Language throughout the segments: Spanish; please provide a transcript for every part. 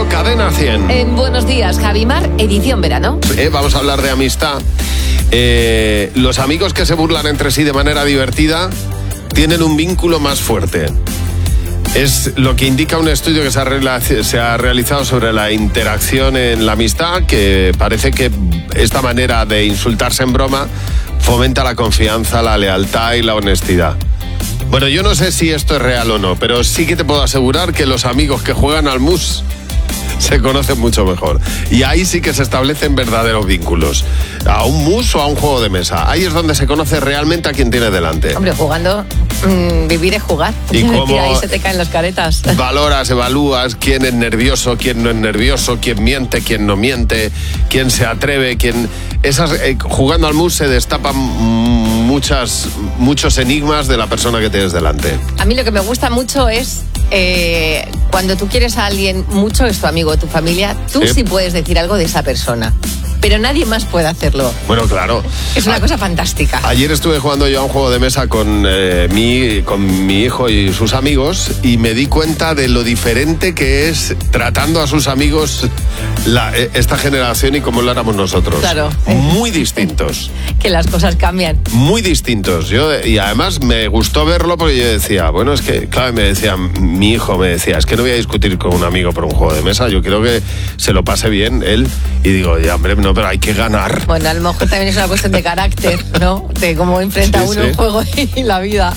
Radio, Cadena 100. Buenos días, Javimar, edición verano. Vamos a hablar de amistad. Los amigos que se burlan entre sí de manera divertida tienen un vínculo más fuerte. Es lo que indica un estudio que se ha realizado sobre la interacción en la amistad, que parece que esta manera de insultarse en broma fomenta la confianza, la lealtad y la honestidad. Bueno, yo no sé si esto es real o no, pero sí que te puedo asegurar que los amigos que juegan al mus se conocen mucho mejor. Y ahí sí que se establecen verdaderos vínculos. A un mus o a un juego de mesa. Ahí es donde se conoce realmente a quien tiene delante. Hombre, jugando, vivir es jugar. Y cómo ahí se te caen las caretas. Valoras, evalúas quién es nervioso, quién no es nervioso, quién miente, quién no miente, quién se atreve, quién... jugando al mus se destapan muchos enigmas de la persona que tienes delante. A mí lo que me gusta mucho es cuando tú quieres a alguien mucho, es tu amigo, tu familia, tú sí puedes decir algo de esa persona, pero nadie más puede hacerlo. Bueno, claro. Es una cosa fantástica. Ayer estuve jugando yo a un juego de mesa con mi hijo y sus amigos y me di cuenta de lo diferente que es tratando a sus amigos esta generación y cómo lo éramos nosotros. Claro. Muy distintos. Que las cosas cambian. Muy distintos. Y además me gustó verlo porque yo decía, bueno, es que, claro, mi hijo me decía, es que no voy a discutir con un amigo por un juego de mesa, yo quiero que se lo pase bien él. Y digo, ya, hombre, no, pero hay que ganar. Bueno, a lo mejor también es una cuestión de carácter, ¿no? De cómo enfrenta uno el juego y la vida.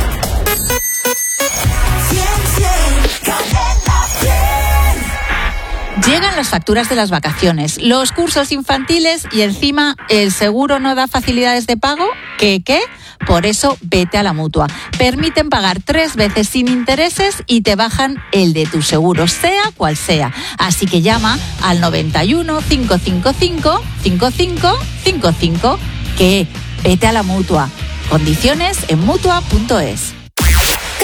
Llegan las facturas de las vacaciones, los cursos infantiles y encima el seguro no da facilidades de pago. ¿Qué? Por eso vete a la Mutua. Permiten pagar 3 veces sin intereses y te bajan el de tu seguro, sea cual sea. Así que llama al 91 555 5555. ¿Qué? Vete a la Mutua. Condiciones en Mutua.es.